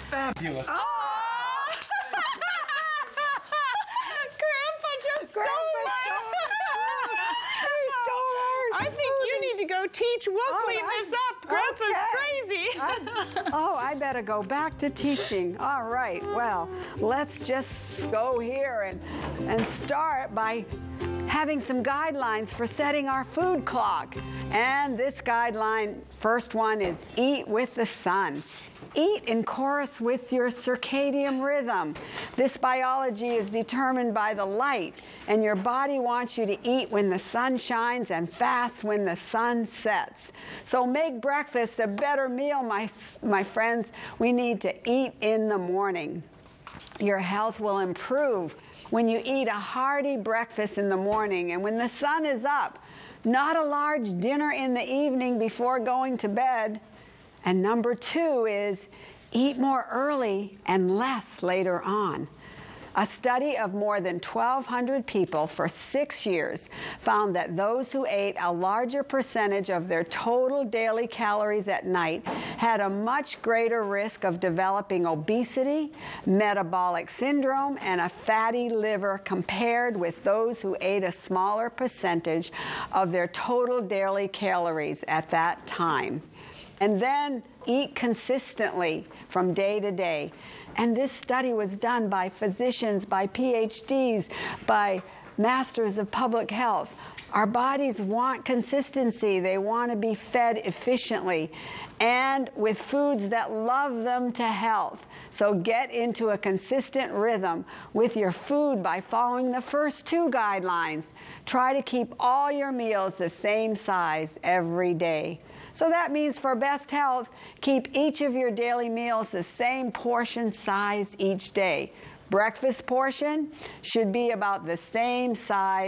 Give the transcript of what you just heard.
fabulous. Oh. Grandpa just stole us. He stole ours. I think you need to go teach. We'll clean this up. Grandpa's crazy. I better go back to teaching. All right, well, let's just go here and start by having some guidelines for setting our food clock. And this guideline, first one, is eat with the sun. Eat in chorus with your circadian rhythm. This biology is determined by the light, and your body wants you to eat when the sun shines and fast when the sun sets. So make breakfast a better meal, my friends. We need to eat in the morning. Your health will improve when you eat a hearty breakfast in the morning and when the sun is up, not a large dinner in the evening before going to bed. And number 2 is eat more early and less later on. A study of more than 1,200 people for 6 years found that those who ate a larger percentage of their total daily calories at night had a much greater risk of developing obesity, metabolic syndrome, and a fatty liver compared with those who ate a smaller percentage of their total daily calories at that time. And then eat consistently from day to day. And this study was done by physicians, by PhDs, by masters of public health. Our bodies want consistency. They want to be fed efficiently and with foods that love them to health. So get into a consistent rhythm with your food by following the first 2 guidelines. Try to keep all your meals the same size every day. So that means for best health, keep each of your daily meals the same portion size each day. Breakfast portion should be about the same size